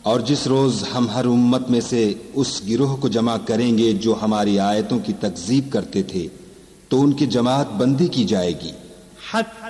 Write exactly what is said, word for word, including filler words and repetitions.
और जिस रोज हम हर उम्मत में से उस गिरोह को जमा करेंगे जो हमारी आयतों की तकज़ीब करते थे, तो उनकी जमात बंदी की जाएगी।